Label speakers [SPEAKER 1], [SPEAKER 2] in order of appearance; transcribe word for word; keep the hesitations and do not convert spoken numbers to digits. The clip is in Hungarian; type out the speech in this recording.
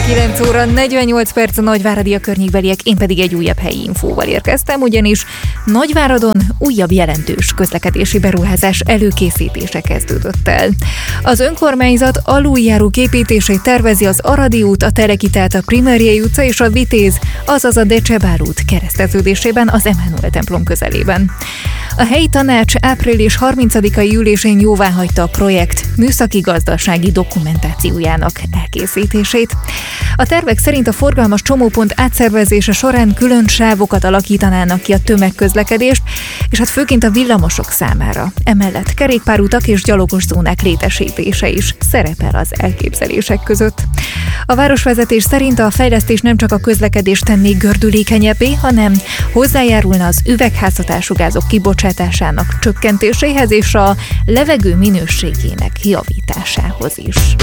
[SPEAKER 1] kilenc óra negyvennyolc perc a Nagyváradi, a környékbeliek, én pedig egy újabb helyi infóval érkeztem, ugyanis Nagyváradon újabb jelentős közlekedési beruházás előkészítése kezdődött el. Az önkormányzat aluljáró építését tervezi az Aradi út, a Teleki, tehát a Primérié utca és a Vitéz, azaz a Decsebál út kereszteződésében az Emánuel templom közelében. A helyi tanács április harmincadikai ülésén jóváhagyta a projekt műszaki-gazdasági dokumentációjának elkészítését. A tervek szerint a forgalmas csomópont átszervezése során külön sávokat alakítanának ki a tömegközlekedést, és hát főként a villamosok számára. Emellett kerékpárutak és gyalogos zónák létesítése is szerepel az elképzelések között. A városvezetés szerint a fejlesztés nem csak a közlekedést tenné gördülékenyebbé, hanem hozzájárulna az üvegházhatású gázok kibocsátásának csökkentéséhez és a levegő minőségének javításához is.